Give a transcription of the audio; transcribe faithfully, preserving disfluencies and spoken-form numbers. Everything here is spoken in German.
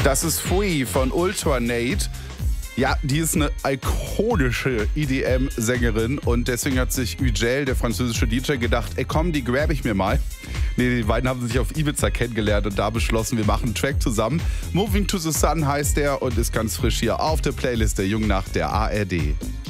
Das ist Free von Ultranate. Ja, die ist eine ikonische E D M-Sängerin und deswegen hat sich Ugel, der französische D J, gedacht, ey komm, die grab ich mir mal. Nee, die beiden haben sich auf Ibiza kennengelernt und da beschlossen, wir machen einen Track zusammen. Moving to the Sun heißt der und ist ganz frisch hier auf der Playlist der Jungen Nacht der A R D.